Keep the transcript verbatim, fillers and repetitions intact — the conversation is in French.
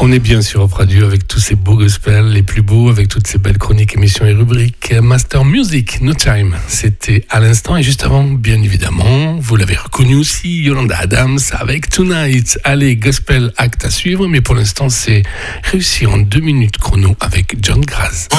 On est bien sur Europe Radio avec tous ces beaux gospels, les plus beaux, avec toutes ces belles chroniques, émissions et rubriques. Master Music, No Time, c'était à l'instant. Et juste avant, bien évidemment, vous l'avez reconnu aussi, Yolanda Adams avec Tonight. Allez, gospel acte à suivre, mais pour l'instant, c'est réussi en deux minutes chrono avec John Graz.